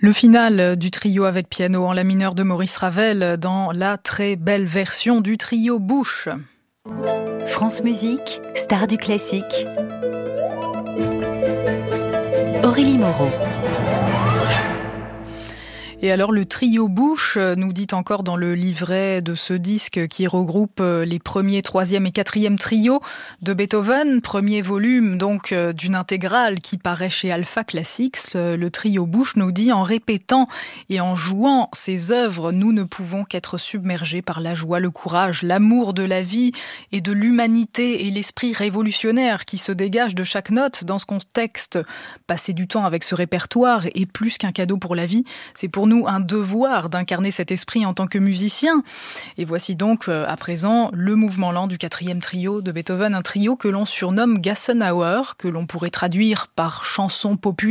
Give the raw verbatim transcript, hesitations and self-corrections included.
Le final du trio avec piano en la mineur de Maurice Ravel dans la très belle version du trio Bush. France Musique, star du classique. Aurélie Moreau. Et alors le trio Bush nous dit encore dans le livret de ce disque qui regroupe les premiers, troisième et quatrième trios de Beethoven, premier volume donc d'une intégrale qui paraît chez Alpha Classics. Le trio Bush nous dit en répétant et en jouant ces œuvres, nous ne pouvons qu'être submergés par la joie, le courage, l'amour de la vie et de l'humanité et l'esprit révolutionnaire qui se dégage de chaque note dans ce contexte. Passer du temps avec ce répertoire est plus qu'un cadeau pour la vie, c'est pour nous un devoir d'incarner cet esprit en tant que musicien. Et voici donc à présent le mouvement lent du quatrième trio de Beethoven, un trio que l'on surnomme Gassenhauer, que l'on pourrait traduire par chanson populaire.